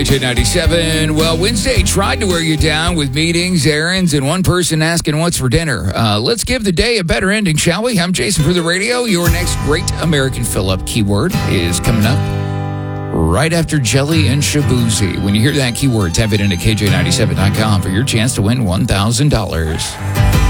KJ97. Well, Wednesday tried to wear you down with meetings, errands, and one person asking what's for dinner. Let's give the day a better ending, shall we? I'm Jason for the radio. Your next great American fill-up keyword is coming up right after jelly and shabuzi. When you hear that keyword, type it into KJ97.com for your chance to win $1,000.